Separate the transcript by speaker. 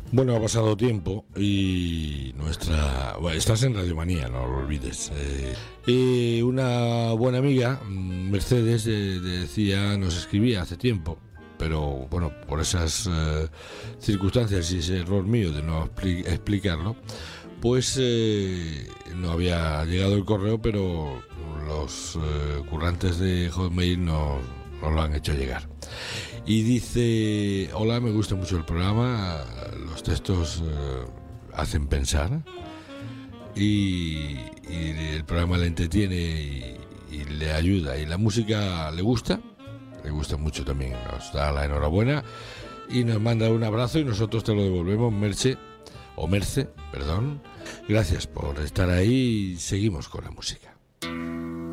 Speaker 1: Bueno, ha pasado tiempo y bueno, estás en Radio Manía, no lo olvides. Y una buena amiga, Mercedes, nos escribía hace tiempo, pero bueno, por esas circunstancias y ese error mío de no explicarlo, pues no había llegado el correo, pero los currantes de Hotmail nos lo han hecho llegar. Y dice: hola, me gusta mucho el programa, los textos hacen pensar y el programa le entretiene y le ayuda, y la música le gusta mucho también. Nos da la enhorabuena y nos manda un abrazo y nosotros te lo devolvemos, Merce, perdón. Gracias por estar ahí y seguimos con la música.